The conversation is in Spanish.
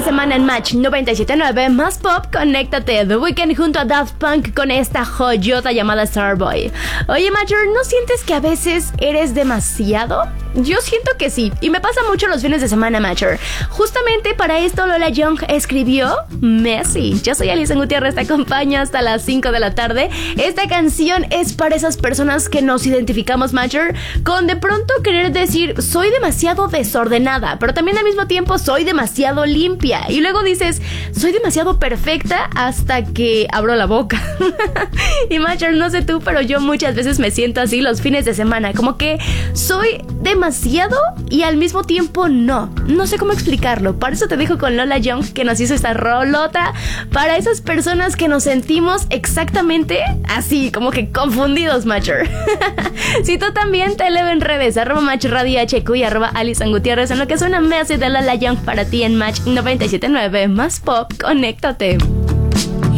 semana en Match 97.9 más pop, conéctate. The Weeknd junto a Daft Punk con esta joyota llamada Starboy. Oye, Matcher, ¿no sientes que a veces eres demasiado? Yo siento que sí, y me pasa mucho los fines de semana, Matcher. Justamente para esto Lola Young escribió Messy. Yo soy Alison Gutiérrez, te acompaño hasta las 5 de la tarde. Esta canción es para esas personas que nos identificamos, Matcher, con de pronto querer decir soy demasiado desordenada, pero también al mismo tiempo soy demasiado limpia. Y luego dices soy demasiado perfecta hasta que abro la boca. Y Matcher, no sé tú, pero yo muchas veces me siento así los fines de semana, como que soy demasiado y al mismo tiempo no sé cómo explicarlo. Por eso te dejo con Lola Young, que nos hizo esta rolota para esas personas que nos sentimos exactamente así, como que confundidos, Matcher. Si tú también, te leo en redes, @MatchRadioHQ y @Alison Gutiérrez, en lo que suena Messy de Lola Young para ti en Match 97.9 más pop, conéctate.